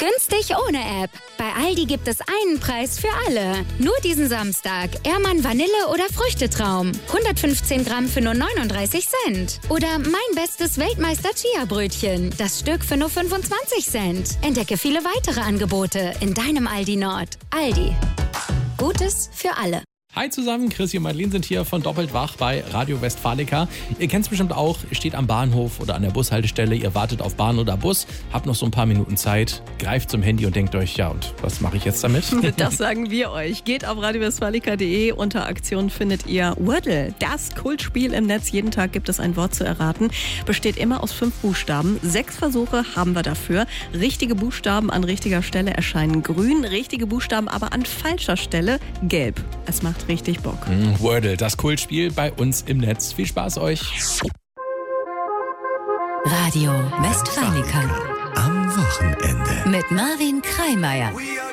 Günstig ohne App. Bei Aldi gibt es einen Preis für alle. Nur diesen Samstag. Ehrmann Vanille oder Früchtetraum. 115 Gramm für nur 39 Cent. Oder mein bestes Weltmeister Chia-Brötchen. Das Stück für nur 25 Cent. Entdecke viele weitere Angebote in deinem Aldi Nord. Aldi. Gutes für alle. Hi zusammen, Chrissy und Madeleine sind hier von Doppelt Wach bei Radio Westfalica. Ihr kennt es bestimmt auch, ihr steht am Bahnhof oder an der Bushaltestelle, ihr wartet auf Bahn oder Bus, habt noch so ein paar Minuten Zeit, greift zum Handy und denkt euch, ja und was mache ich jetzt damit? Das sagen wir euch. Geht auf radiowestfalica.de, unter Aktionen findet ihr Wordle, das Kultspiel im Netz. Jeden Tag gibt es ein Wort zu erraten, besteht immer aus 5 Buchstaben. 6 Versuche haben wir dafür. Richtige Buchstaben an richtiger Stelle erscheinen grün, richtige Buchstaben aber an falscher Stelle gelb. Es macht richtig Bock. Wordle, das Kultspiel bei uns im Netz. Viel Spaß euch. Radio Westfalica. Am Wochenende. Mit Marvin Kreimeier.